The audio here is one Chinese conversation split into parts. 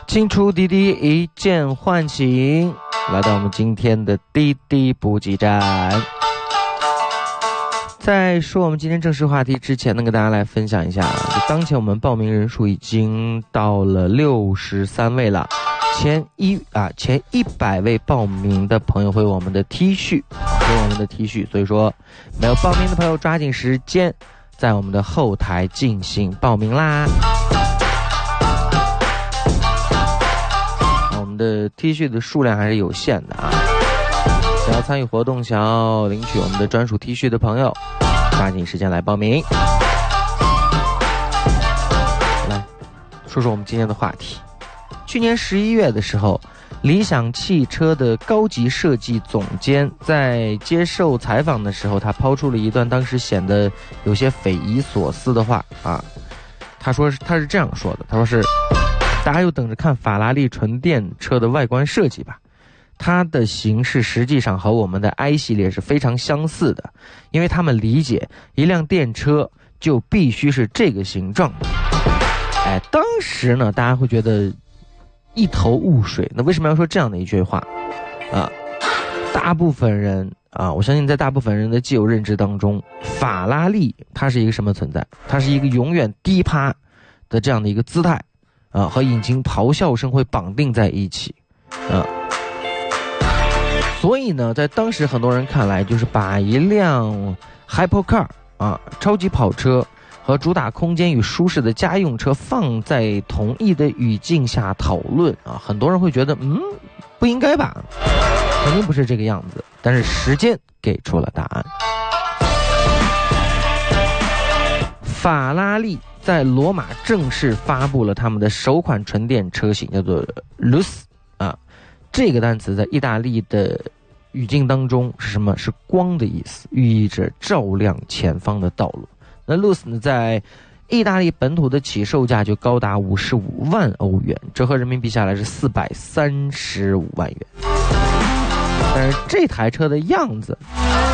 清除滴滴，一键唤醒，来到我们今天的滴滴补给站。在说我们今天正式话题之前呢，跟大家来分享一下，当前我们报名人数已经到了63位了，前100位报名的朋友会有我们的 T 恤，所以说没有报名的朋友抓紧时间在我们的后台进行报名啦。我们的 T 恤的数量还是有限的啊，想要参与活动，想要领取我们的专属 T 恤的朋友，抓紧时间来报名。来说说我们今天的话题。去年11月的时候，理想汽车的高级设计总监在接受采访的时候，他抛出了一段当时显得有些匪夷所思的话啊。他是这样说的，他说是大家就等着看法拉利纯电车的外观设计吧，它的形式实际上和我们的 i 系列是非常相似的，因为他们理解一辆电车就必须是这个形状的。当时呢大家会觉得一头雾水，那为什么要说这样的一句话啊？大部分人啊，我相信在大部分人的既有认知当中，法拉利它是一个什么存在？它是一个永远低趴的这样的一个姿态啊，和引擎咆哮声会绑定在一起啊。所以呢，在当时很多人看来，就是把一辆 hypercar 啊，超级跑车和主打空间与舒适的家用车放在同一的语境下讨论啊，很多人会觉得不应该吧，肯定不是这个样子。但是时间给出了答案。法拉利在罗马正式发布了他们的首款纯电车型，叫做 Luce 啊。这个单词在意大利的语境当中是什么？是光的意思，寓意着照亮前方的道路。那 Luce 呢，在意大利本土的起售价就高达55万欧元，折合人民币下来是435万元。但是这台车的样子，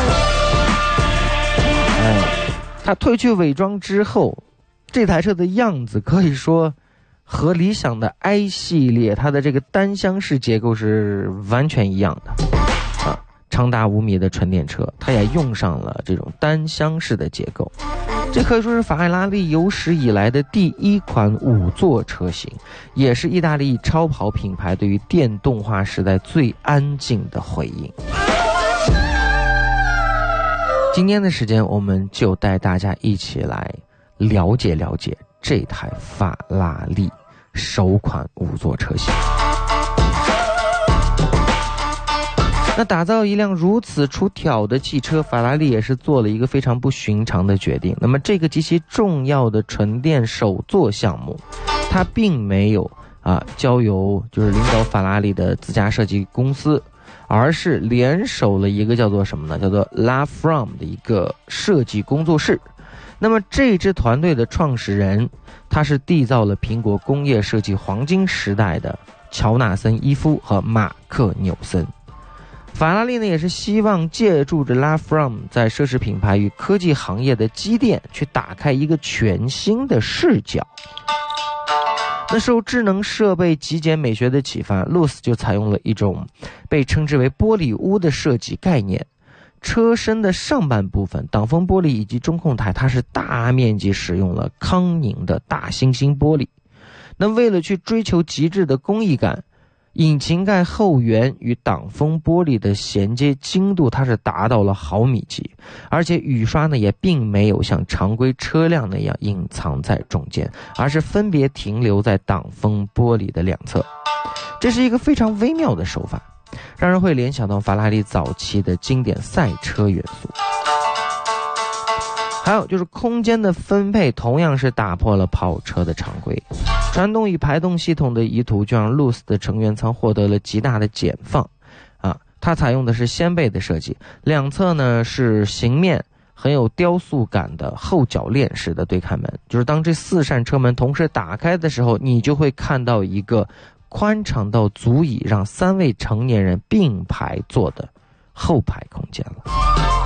它褪去伪装之后，这台车的样子可以说和理想的 i 系列它的这个单厢式结构是完全一样的啊，长达5米的纯电车，它也用上了这种单厢式的结构。这可以说是法拉利有史以来的第一款5座车型，也是意大利超跑品牌对于电动化时代最安静的回应。今天的时间，我们就带大家一起来了解了解这台法拉利首款5座车型。那打造一辆如此出挑的汽车，法拉利也是做了一个非常不寻常的决定。那么这个极其重要的纯电首座项目，它并没有交由就是领导法拉利的自家设计公司，而是联手了一个叫做什么呢？叫做 LaFrame 的一个设计工作室。那么这支团队的创始人，他是缔造了苹果工业设计黄金时代的乔纳森·伊夫和马克·纽森。法拉利呢，也是希望借助着 LaFrame 在奢侈品牌与科技行业的积淀，去打开一个全新的视角。那受智能设备极简美学的启发， Luce 就采用了一种被称之为玻璃屋的设计概念。车身的上半部分，挡风玻璃以及中控台，它是大面积使用了康宁的大猩猩玻璃。那为了去追求极致的工艺感，引擎盖后缘与挡风玻璃的衔接精度，它是达到了毫米级，而且雨刷呢也并没有像常规车辆那样隐藏在中间，而是分别停留在挡风玻璃的两侧。这是一个非常微妙的手法，让人会联想到法拉利早期的经典赛车元素。还有就是空间的分配同样是打破了跑车的常规，传动与排动系统的移图就让 Luce 的成员舱获得了极大的减放它采用的是掀背的设计，两侧呢是形面很有雕塑感的后铰链式的对看门，就是当这4扇车门同时打开的时候，你就会看到一个宽敞到足以让3位成年人并排坐的后排空间了。